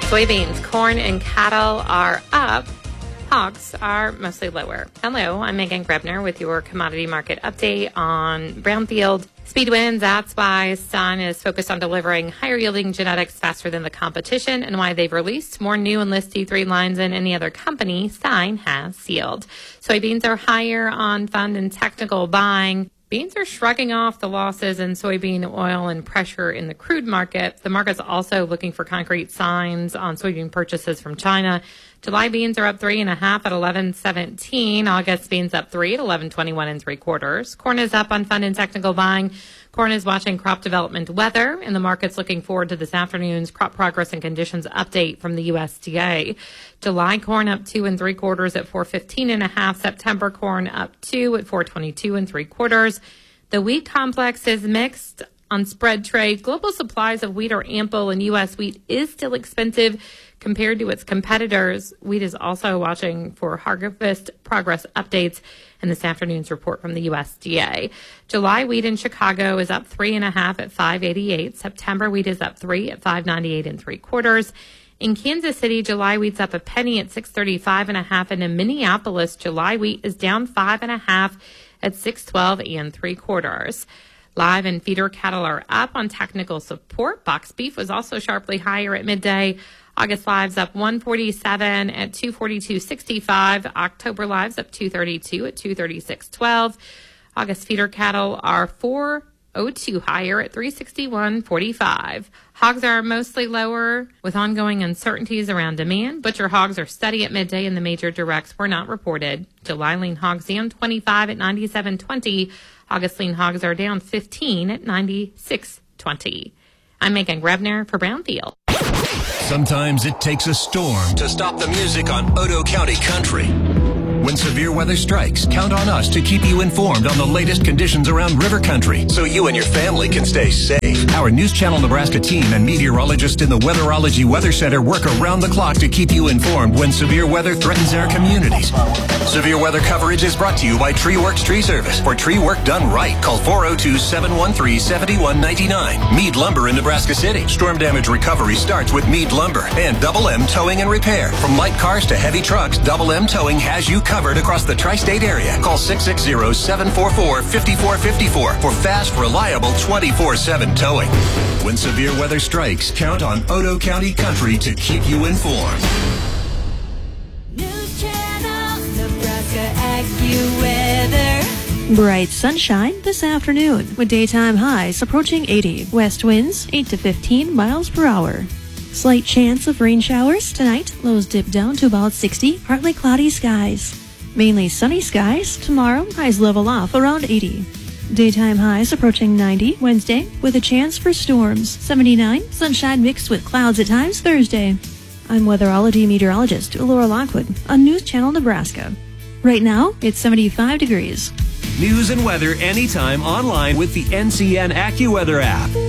Soybeans, corn, and cattle are up. Hogs are mostly lower. Hello, I'm Megan Grebner with your commodity market update on Brownfield. Speed wins, that's why Stein is focused on delivering higher yielding genetics faster than the competition and why they've released more new Enlist E3 lines than any other company Stein has sealed. Soybeans are higher on fund and technical buying. Beans are shrugging off the losses in soybean oil and pressure in the crude market. The market's also looking for concrete signs on soybean purchases from China. July beans are up 3.5 at 11.17. August beans up 3 at 11.21 3/4. Corn is up on fund and technical buying. Corn is watching crop development weather, and the market's looking forward to this afternoon's crop progress and conditions update from the USDA. July corn up 2 3/4 at 4.15.5. September corn up 2 at 4.22 3/4. The wheat complex is mixed on spread trade. Global supplies of wheat are ample, and U.S. wheat is still expensive compared to its competitors. Wheat is also watching for harvest progress updates in this afternoon's report from the USDA. July wheat in Chicago is up 3.5 at 5.88. September wheat is up 3 at 5.98 3/4. In Kansas City, July wheat's up a penny at 6.35.5, and in Minneapolis, July wheat is down 5.5 at 6.12 3/4. Live and feeder cattle are up on technical support. Box beef was also sharply higher at midday. August lives up 147 at 242.65. October lives up 232 at 236.12. August feeder cattle are 402 higher at 361.45. Hogs are mostly lower with ongoing uncertainties around demand. Butcher hogs are steady at midday and the major directs were not reported. July lean hogs down 25 at 97.20. August lean hogs are down 15 at 96.20. I'm Megan Grebner for Brownfield. Sometimes it takes a storm to stop the music on Odo County Country. When severe weather strikes, count on us to keep you informed on the latest conditions around River Country so you and your family can stay safe. Our News Channel Nebraska team and meteorologists in the Weatherology Weather Center work around the clock to keep you informed when severe weather threatens our communities. Severe weather coverage is brought to you by Tree Works Tree Service. For tree work done right, call 402-713-7199. Mead Lumber in Nebraska City. Storm damage recovery starts with Mead Lumber and Double M Towing and Repair. From light cars to heavy trucks, Double M Towing has you covered across the tri-state area. Call 660-744-5454 for fast, reliable 24/7 towing. When severe weather strikes, count on Odo County Country to keep you informed. News Channel Nebraska AccuWeather. Bright sunshine this afternoon with daytime highs approaching 80. West winds 8 to 15 miles per hour. Slight chance of rain showers tonight. Lows dip down to about 60. Partly cloudy skies. Mainly sunny skies. Tomorrow, highs level off around 80. Daytime highs approaching 90 Wednesday with a chance for storms. 79. Sunshine mixed with clouds at times Thursday. I'm weatherology meteorologist Laura Lockwood on News Channel Nebraska. Right now, it's 75 degrees. News and weather anytime online with the NCN AccuWeather app.